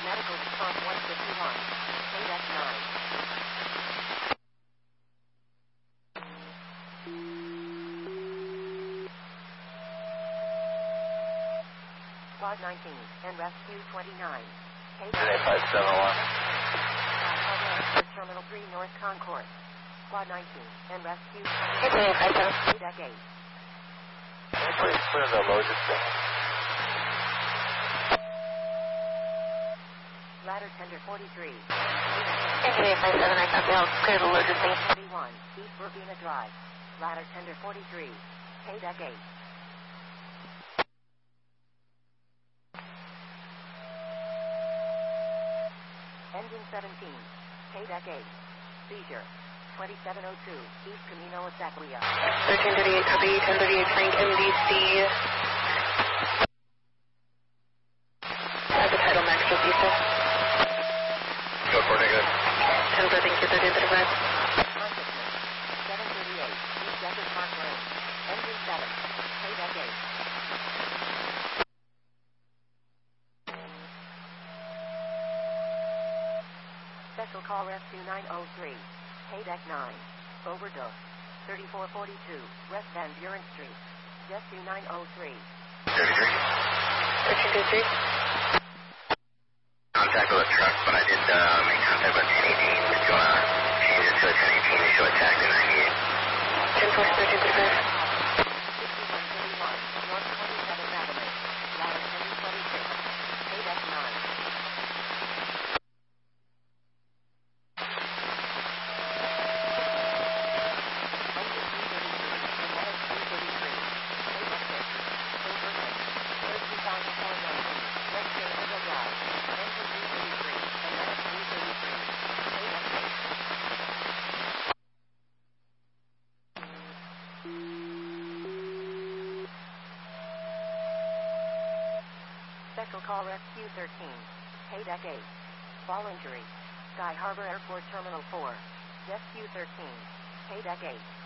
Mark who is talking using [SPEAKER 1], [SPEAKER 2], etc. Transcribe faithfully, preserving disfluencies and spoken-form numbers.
[SPEAKER 1] Medical response one fifty-one. K D E C nine. Squad nineteen and Rescue twenty-nine. K D E C
[SPEAKER 2] five seven one.
[SPEAKER 1] Terminal three North Concourse. Squad nineteen and Rescue
[SPEAKER 3] K D E C five seven.
[SPEAKER 1] K D E C eight.
[SPEAKER 2] Please clear the loaded thing.
[SPEAKER 1] Ladder tender forty-three.
[SPEAKER 3] K D E C five seven, I copy. I'll clear the loaded thing.
[SPEAKER 1] forty-one, East Verbena Drive. Ladder tender forty-three. K D E C eight. Engine seventeen. K D E C eight. Seizure. twenty-seven oh two. East Camino Esaclia.
[SPEAKER 3] thirteen thirty-eight, copy. ten thirty-eight, Frank, M D C. At the title max, just east of.
[SPEAKER 2] Go for negative.
[SPEAKER 3] ten four, thank you, thirteen thirty-five.
[SPEAKER 1] Consciousness. seven thirty-eight. East Deckers Park Lane. Engine seven. K D E C eight. Special call Rescue nine oh three. K D E C nine. Overdose. thirty-four forty-two. West Van Buren Street. Rescue nine oh three.
[SPEAKER 2] thirty-three.
[SPEAKER 3] thirteen thirty-three.
[SPEAKER 2] Contact with a truck, but I did uh, make contact with ten eighteen. Did you want to change it to a ten eighteen to show attack to ninety-eight?
[SPEAKER 3] ten four, thirteen thirty-five.
[SPEAKER 1] sixty-one thirty-one. North twenty-seventh Avenue. Ladder ten twenty-six. K D E C nine. Special call Rescue thirteen. K D E C eight. Fall injury. Sky Harbor Airport Terminal four. Rescue thirteen. K D E C eight.